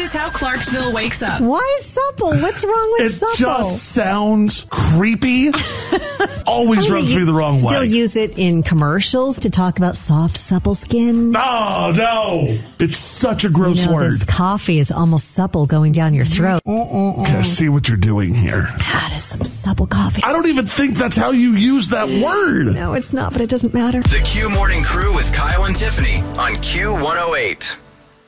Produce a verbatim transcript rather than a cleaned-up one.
is how Clarksville wakes up. Why supple? What's wrong with It supple? just sounds creepy. Always I mean, rubs you- me the wrong way. They'll use it in commercials to talk about soft, supple skin. Oh, no. It's such a gross You know, word. this coffee is almost supple going down your throat. I see what you're doing here. That is some supple coffee. I don't even think that's how you use that word. No, it's not, but it doesn't matter. The Q Morning Crew with Kyle and Tiffany on Q one oh eight.